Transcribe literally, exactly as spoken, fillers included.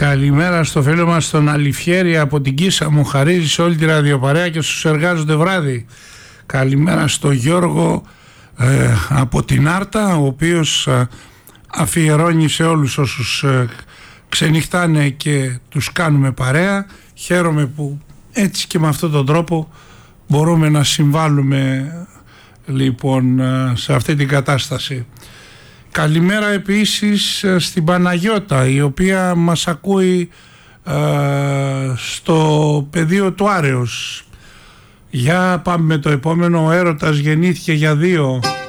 Καλημέρα στο φίλο μας τον Αληφιέρη από την Κίσα, μου χαρίζει σε όλη τη ραδιοπαρέα και στους εργάζονται βράδυ. Καλημέρα στο Γιώργο ε, από την Άρτα, ο οποίος ε, αφιερώνει σε όλους όσους ε, ξενυχτάνε και τους κάνουμε παρέα. Χαίρομαι που έτσι και με αυτόν τον τρόπο μπορούμε να συμβάλλουμε λοιπόν σε αυτή την κατάσταση. Καλημέρα επίσης στην Παναγιώτα, η οποία μας ακούει ε, στο πεδίο του Άρεως. Για πάμε με το επόμενο. Ο έρωτας γεννήθηκε για δύο.